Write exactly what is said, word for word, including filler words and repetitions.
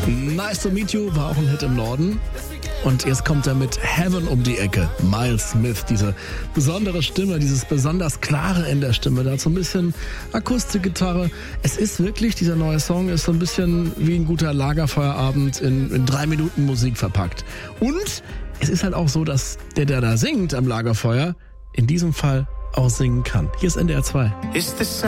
Nice to Meet You war auch ein Hit im Norden. Und jetzt kommt er mit Heaven um die Ecke. Miles Smith, diese besondere Stimme, dieses besonders klare in der Stimme. Da hat so ein bisschen Akustikgitarre. Es ist wirklich, dieser neue Song ist so ein bisschen wie ein guter Lagerfeuerabend in, in drei Minuten Musik verpackt. Und es ist halt auch so, dass der, der da singt am Lagerfeuer, in diesem Fall auch singen kann. Hier ist N D R zwei. Ist es